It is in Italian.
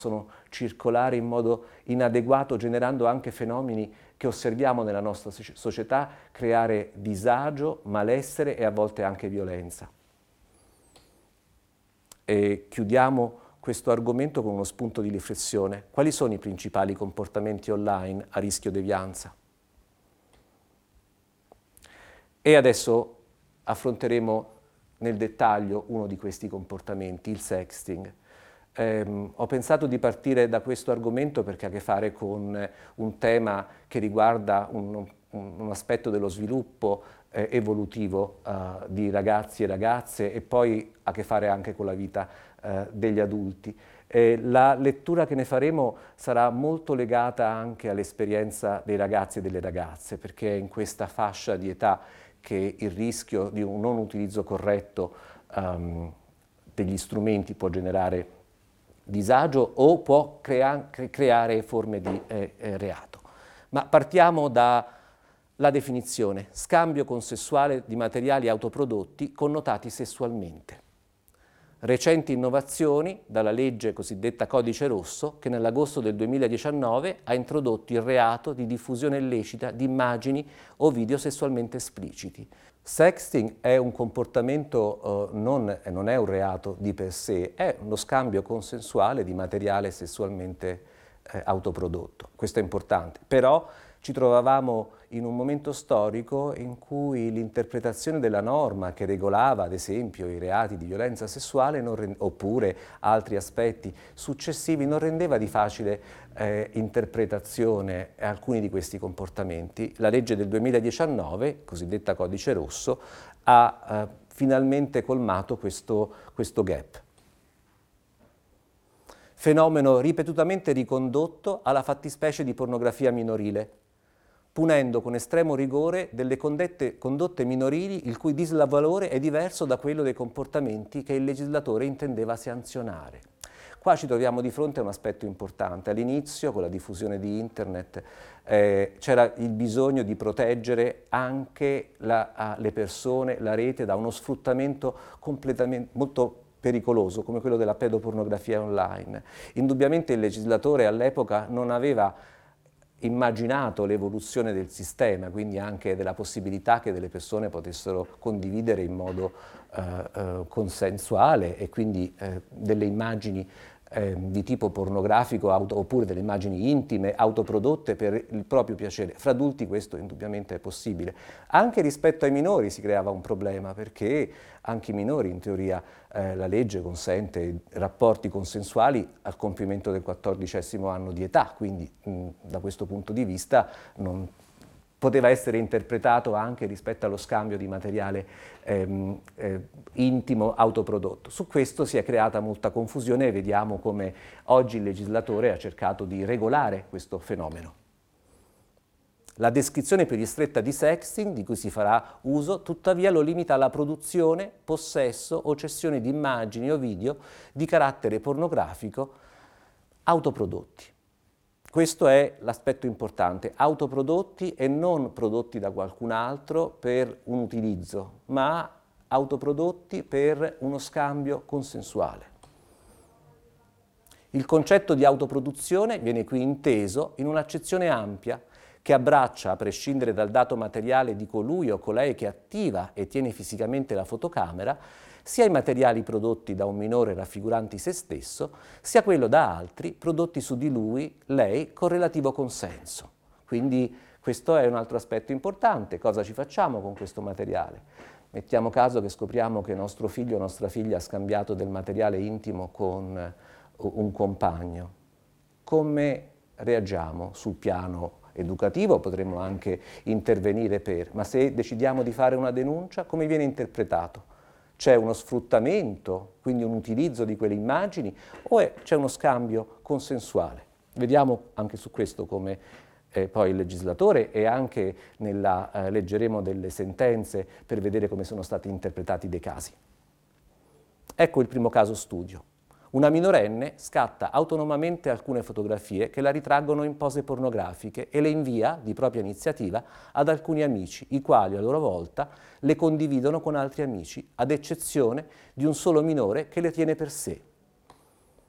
possono circolare in modo inadeguato, generando anche fenomeni che osserviamo nella nostra società, creare disagio, malessere e a volte anche violenza. E chiudiamo questo argomento con uno spunto di riflessione. Quali sono i principali comportamenti online a rischio devianza? E adesso affronteremo nel dettaglio uno di questi comportamenti, il sexting. Ho pensato di partire da questo argomento perché ha a che fare con un tema che riguarda un aspetto dello sviluppo evolutivo di ragazzi e ragazze e poi ha a che fare anche con la vita degli adulti. La lettura che ne faremo sarà molto legata anche all'esperienza dei ragazzi e delle ragazze, perché è in questa fascia di età che il rischio di un non utilizzo corretto degli strumenti può generare disagio o può creare forme di reato. Ma partiamo dalla definizione: scambio consessuale di materiali autoprodotti connotati sessualmente. Recenti innovazioni dalla legge cosiddetta Codice Rosso, che nell'agosto del 2019 ha introdotto il reato di diffusione illecita di immagini o video sessualmente espliciti. Sexting è un comportamento, non è un reato di per sé, è uno scambio consensuale di materiale sessualmente autoprodotto. Questo è importante, però ci trovavamo in un momento storico in cui l'interpretazione della norma che regolava, ad esempio, i reati di violenza sessuale oppure altri aspetti successivi non rendeva di facile interpretazione alcuni di questi comportamenti. La legge del 2019, cosiddetta Codice Rosso, ha finalmente colmato questo gap. Fenomeno ripetutamente ricondotto alla fattispecie di pornografia minorile, punendo con estremo rigore delle condotte minorili il cui disvalore è diverso da quello dei comportamenti che il legislatore intendeva sanzionare. Qua ci troviamo di fronte a un aspetto importante. All'inizio, con la diffusione di Internet, c'era il bisogno di proteggere anche le persone, la rete, da uno sfruttamento completamente molto pericoloso come quello della pedopornografia online. Indubbiamente il legislatore all'epoca non aveva immaginato l'evoluzione del sistema, quindi anche della possibilità che delle persone potessero condividere in modo consensuale e quindi delle immagini di tipo pornografico oppure delle immagini intime autoprodotte per il proprio piacere. Fra adulti questo indubbiamente è possibile. Anche rispetto ai minori si creava un problema, perché anche i minori, in teoria, la legge consente rapporti consensuali al compimento del 14° anno di età, quindi da questo punto di vista non poteva essere interpretato anche rispetto allo scambio di materiale intimo autoprodotto. Su questo si è creata molta confusione e vediamo come oggi il legislatore ha cercato di regolare questo fenomeno. La descrizione più ristretta di sexting di cui si farà uso, tuttavia, lo limita alla produzione, possesso o cessione di immagini o video di carattere pornografico autoprodotti. Questo è l'aspetto importante, autoprodotti e non prodotti da qualcun altro per un utilizzo, ma autoprodotti per uno scambio consensuale. Il concetto di autoproduzione viene qui inteso in un'accezione ampia che abbraccia, a prescindere dal dato materiale di colui o colei che attiva e tiene fisicamente la fotocamera, sia i materiali prodotti da un minore raffiguranti se stesso, sia quello da altri prodotti su di lui, lei, con relativo consenso. Quindi questo è un altro aspetto importante. Cosa ci facciamo con questo materiale? Mettiamo caso che scopriamo che nostro figlio o nostra figlia ha scambiato del materiale intimo con un compagno. Come reagiamo sul piano educativo? Potremmo anche intervenire ma se decidiamo di fare una denuncia, come viene interpretato? C'è uno sfruttamento, quindi un utilizzo di quelle immagini, o c'è uno scambio consensuale? Vediamo anche su questo come poi il legislatore e anche leggeremo delle sentenze per vedere come sono stati interpretati dei casi. Ecco il primo caso studio. Una minorenne scatta autonomamente alcune fotografie che la ritraggono in pose pornografiche e le invia, di propria iniziativa, ad alcuni amici, i quali a loro volta le condividono con altri amici, ad eccezione di un solo minore che le tiene per sé.